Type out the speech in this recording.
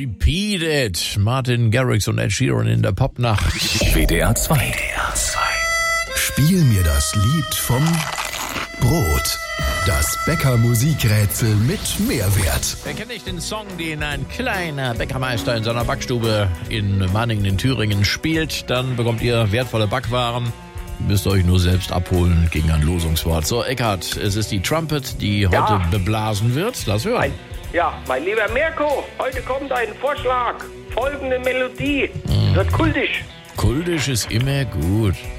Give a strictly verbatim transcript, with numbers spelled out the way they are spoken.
Repeat It. Martin Garrix und Ed Sheeran in der Popnacht. W D R zwei. W D R zwei. Spiel mir das Lied vom Brot. Das Bäcker-Musikrätsel mit Mehrwert. Wer kennt nicht den Song, den ein kleiner Bäckermeister in seiner Backstube in Manningen in Thüringen spielt? Dann bekommt ihr wertvolle Backwaren. Müsst ihr euch nur selbst abholen gegen ein Losungswort. So, Eckhard, es ist die Trumpet, die heute Ja. beblasen wird. Lass hören. Ein, ja, mein lieber Mirko, heute kommt ein Vorschlag. Folgende Melodie. Mhm. Wird kultisch. Kultisch ist immer gut.